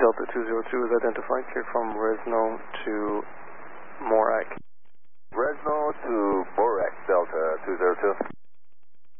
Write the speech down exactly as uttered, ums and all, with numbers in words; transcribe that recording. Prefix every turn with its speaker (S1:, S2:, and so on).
S1: Delta two zero two is identified, cleared from Resno to Morak.
S2: Resno to Morak, Delta two zero two.